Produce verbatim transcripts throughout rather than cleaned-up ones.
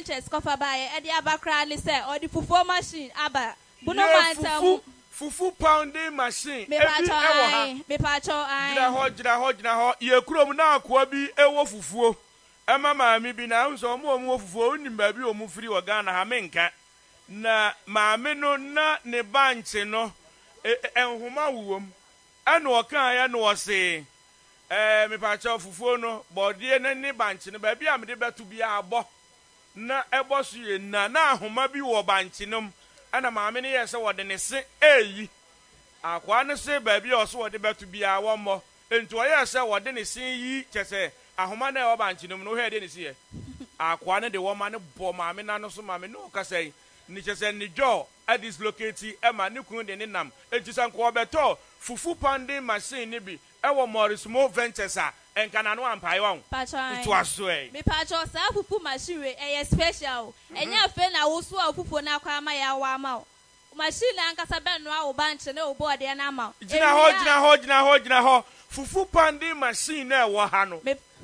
Ventures kofa bae e de abakra ne se o de fufu machine aba buno Yeah, manta fufu fufu pounding machine me ebi pa cho ewo ha ai me pa cho ai gira ho gira ho gira ho ye kurom na akoa bi ewo fufuo ema maami bi na nso mo mo fufuo unim ba bi o mu firi wo Ghana ha menka na maami no na ne banche no enhoma wuwom ana o kan ya no se eh me pa cho fufuo no bodie na ne banche no ba bi am de beto bi abo na ebo so ye na na ahoma bi wo banche no ana maami ne yese wo de ne se eyi akwa ne se ba bi o so wo de beto bi a wo mo enti o yese wo de ne se yi chese ahoma na wo banche no no he de ne se ye akwa ne de wo ma ne bo maami na no so maami no ka sei ni chese ni jo a dislocate e ma ne kun de ne nam enti san ko beto fufu pounding machine ni bi e wo Morris Mo Ventures a enka na no ampai won to aso e me pa cho sa fufu machine we e special enya fe na wo so fufu na kwa ama ya wa ama machine ankasa be no a wo banche na wo board ya na ama gina ho gina ho gina ho gina ho fufu pounding machine na e wo ha no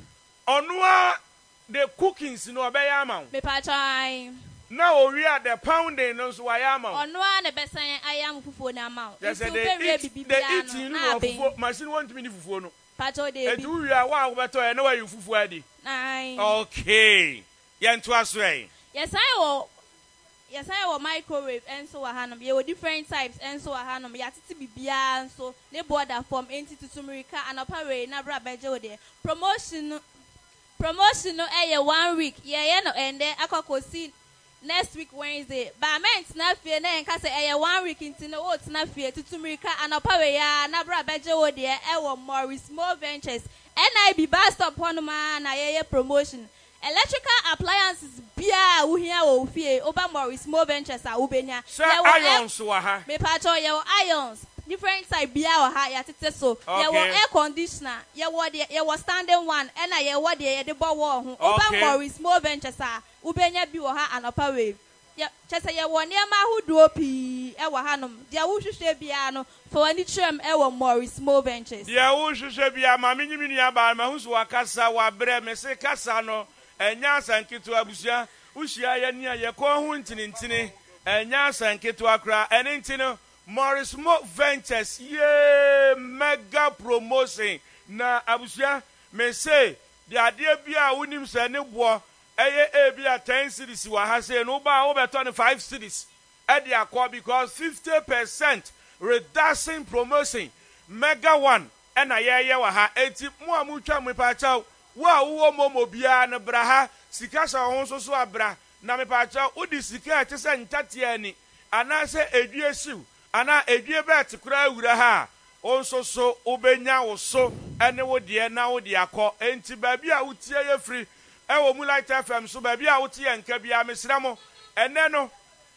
onu a the cookings no be ya ama me pa cho ai na o wi at the pounding no so wa ya ama onu a na be san ayam fufu na ama if you be we bibia no fufu machine want me ni fufu no pato de bi edu wi a wa wo beto e na wa yu fufu adi ai okay ye nto aso e yes I wo yes I wo microwave enso wa hanom ye wo different types enso wa hanom ya titi bibia enso ne border form enti tutumrika anopa we na bra beje wo de promotion promotion no e ye one week ye ye no ende akokosi next week Wednesday ba ment na fie na enka se eye one week nti no o tna fie tutumrika anopa we ya na bra beje wo de e wo Morris Mo Ventures N I B bus stop hono ma na ye promotion electrical appliances bia wo hia wo fie oba Morris Mo Ventures a wo benya ye irons wa ha me pa cho ye irons different type bia wa ha ya tete so ye wo air conditioner ye wo de ye wo standing one e na ye wo de ye de bo wo ho oba Morris Mo Ventures a wo benya bi wo ha anopa we ye chese ye wo ne ma huduo pi e wo hanom de wo hwehwe bia no for ani trem e wo Morris Mo Ventures de wo hwehwe bia ma me nyimi nua ba ma husu wakasa wa bre me se kasa no enya sanketo abusua uhyia ye ne ye ko ho ntinintini enya sanketo akra ene ntino Morris Mo Ventures ye mega promotion na abusua me say de ade bia wonim se ne bo eye e bia ten cities wa ha say no ba wo beto ne five cities e de akọ because fifty percent reduction promotion mega one e na ye ye wa ha enti mo amutwa mo pa chaw wa wo momo bia ne bra ha sika sha ho so so abra na me pa chaw udi sika ate se ntate ani ana se edue siw ana edue bet kura awura ha onso so ubenya wo so ene wo de na wo de akọ enti ba bia utie ye free e wo mu Light F M so ba bia utie nka bia mesra mo ene no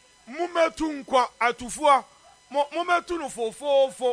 mumetu nkwa atufuo mumetu no fofofo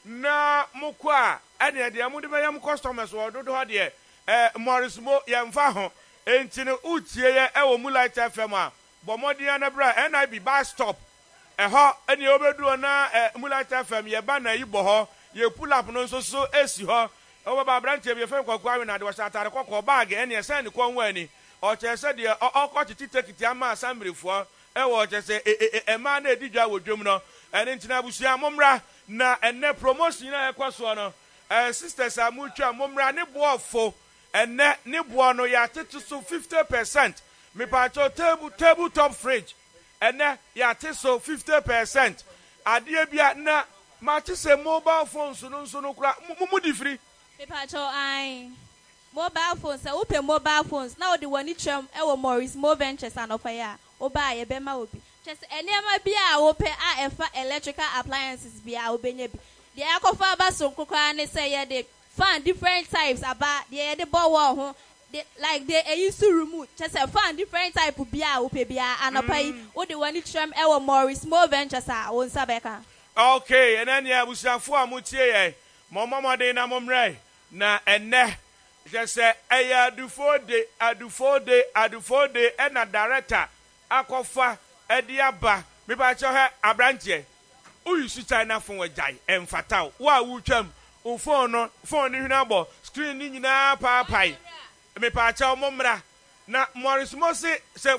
na mukwa ene de mu de bayam customers wo dodo ho de eh Morris Mo yemfa ho enti no utie ye e wo mu Light F M a bomodi na bra N I B bus stop e ho ene obedu na eh mu Light F M ye ba na ibo ho ye pull up no so so esi ho o ba branche bi fe kwakwa we na de wasatare kokko bag ene ye send ko nwa ani o chese de okọ titi tekiti ama asambrefo e wo chese e ma na edidwa wodwom no ene ntina busua momra na ene promotion na ekoso no eh sisters amutwa momra ne boofo ene ne bo no ya tete so fifty percent me pa cho table table top fridge ene ya tete so fifty percent ade bia na ma chese mobile phones no nso no kura mu di free me pa cho ai mobile phones e upe mobile phones na odi wani tram e wo Morris Mo Ventures anofa ya oba ye be ma obi chese enema bia wo pe a efa electrical appliances bia obenye bi de akofa ba so kokora ne say ye de fan different types aba de ye de bo wo ho de like they e use to remove chese fan different type bia wo pe bia anopa yi odi wani tram e wo Morris Mo Ventures a won sabeka okay enani abusiafo amutie ye momomode na momrai na ene jese eya adufode adufode adufode ena director akofa ediaba me ba cho he abrantie uyusu China phone wajai emfatao wa wutwam o phone no phone ni hwinabo screen ni nyina pa pai me pa cha momra na Morris Mo se